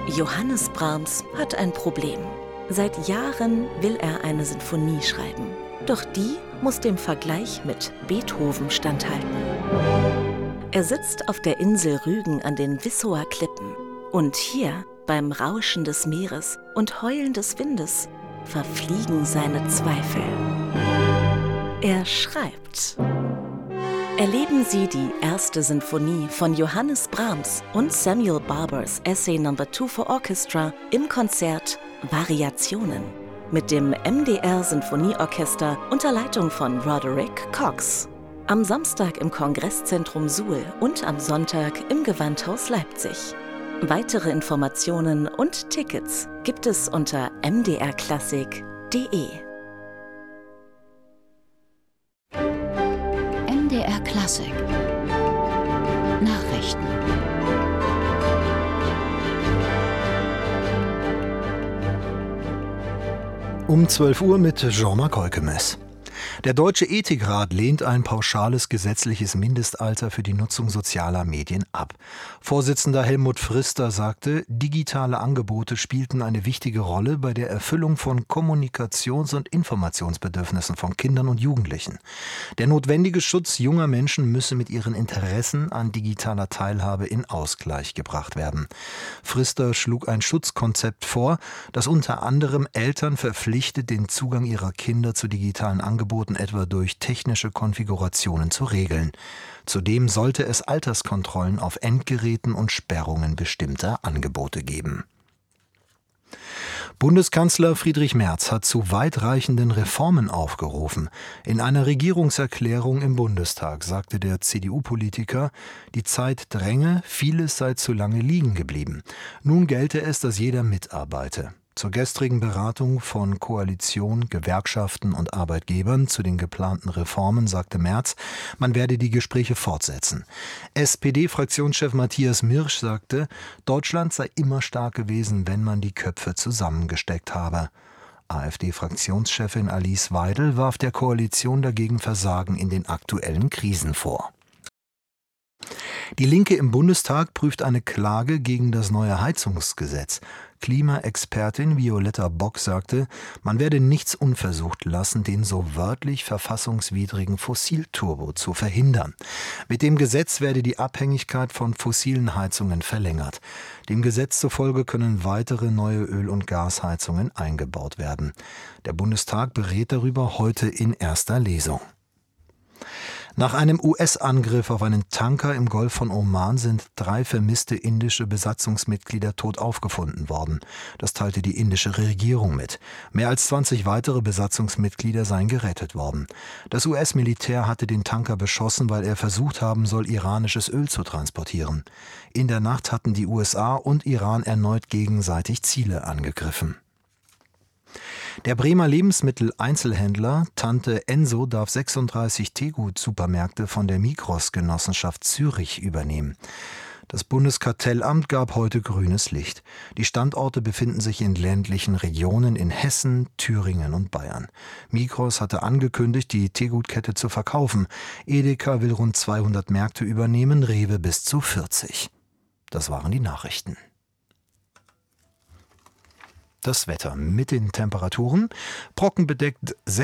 Johannes Brahms hat ein Problem. Seit Jahren will er eine Sinfonie schreiben. Doch die muss dem Vergleich mit Beethoven standhalten. Er sitzt auf der Insel Rügen an den Wissower Klippen. Und hier, beim Rauschen des Meeres und Heulen des Windes, verfliegen seine Zweifel. Er schreibt. Erleben Sie die erste Sinfonie von Johannes Brahms und Samuel Barbers Essay No. 2 for Orchestra im Konzert Variationen mit dem MDR Sinfonieorchester unter Leitung von Roderick Cox. Am Samstag im Kongresszentrum Suhl und am Sonntag im Gewandhaus Leipzig. Weitere Informationen und Tickets gibt es unter mdrklassik.de. MDR Klassik Nachrichten. Um 12 Uhr mit Jean-Marc Heukemes. Der Deutsche Ethikrat lehnt ein pauschales gesetzliches Mindestalter für die Nutzung sozialer Medien ab. Vorsitzender Helmut Frister sagte, digitale Angebote spielten eine wichtige Rolle bei der Erfüllung von Kommunikations- und Informationsbedürfnissen von Kindern und Jugendlichen. Der notwendige Schutz junger Menschen müsse mit ihren Interessen an digitaler Teilhabe in Ausgleich gebracht werden. Frister schlug ein Schutzkonzept vor, das unter anderem Eltern verpflichtet, den Zugang ihrer Kinder zu digitalen Angeboten etwa durch technische Konfigurationen zu regeln. Zudem sollte es Alterskontrollen auf Endgeräten und Sperrungen bestimmter Angebote geben. Bundeskanzler Friedrich Merz hat zu weitreichenden Reformen aufgerufen. In einer Regierungserklärung im Bundestag sagte der CDU-Politiker, die Zeit dränge, vieles sei zu lange liegen geblieben. Nun gelte es, dass jeder mitarbeite. Zur gestrigen Beratung von Koalition, Gewerkschaften und Arbeitgebern zu den geplanten Reformen sagte Merz, man werde die Gespräche fortsetzen. SPD-Fraktionschef Matthias Mirsch sagte, Deutschland sei immer stark gewesen, wenn man die Köpfe zusammengesteckt habe. AfD-Fraktionschefin Alice Weidel warf der Koalition dagegen Versagen in den aktuellen Krisen vor. Die Linke im Bundestag prüft eine Klage gegen das neue Heizungsgesetz. Klimaexpertin Violetta Bock sagte, man werde nichts unversucht lassen, den so wörtlich verfassungswidrigen Fossilturbo zu verhindern. Mit dem Gesetz werde die Abhängigkeit von fossilen Heizungen verlängert. Dem Gesetz zufolge können weitere neue Öl- und Gasheizungen eingebaut werden. Der Bundestag berät darüber heute in erster Lesung. Nach einem US-Angriff auf einen Tanker im Golf von Oman sind 3 vermisste indische Besatzungsmitglieder tot aufgefunden worden. Das teilte die indische Regierung mit. Mehr als 20 weitere Besatzungsmitglieder seien gerettet worden. Das US-Militär hatte den Tanker beschossen, weil er versucht haben soll, iranisches Öl zu transportieren. In der Nacht hatten die USA und Iran erneut gegenseitig Ziele angegriffen. Der Bremer Lebensmitteleinzelhändler Tante Enso darf 36 Tegut-Supermärkte von der Migros-Genossenschaft Zürich übernehmen. Das Bundeskartellamt gab heute grünes Licht. Die Standorte befinden sich in ländlichen Regionen in Hessen, Thüringen und Bayern. Migros hatte angekündigt, die Tegut-Kette zu verkaufen. Edeka will rund 200 Märkte übernehmen, Rewe bis zu 40. Das waren die Nachrichten. Das Wetter mit den Temperaturen: trockenbedeckt